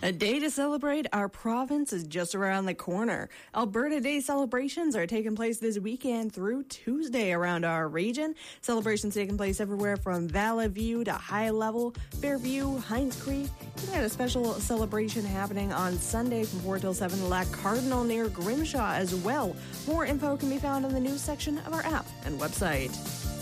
A day to celebrate our province is just around the corner. Alberta Day celebrations are taking place this weekend through Tuesday around our region. Celebrations taking place everywhere from Valley View to High Level, Fairview, Hines Creek. We got a special celebration happening on Sunday from 4 till 7 at Lac Cardinal near Grimshaw as well. More info can be found in the news section of our app and website.